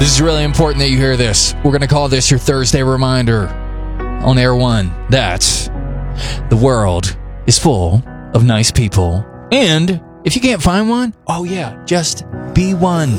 This is really important that you hear this. We're going to call this your Thursday reminder on Air One. That's the world is full of nice people. And if you can't find one, oh yeah, just be one.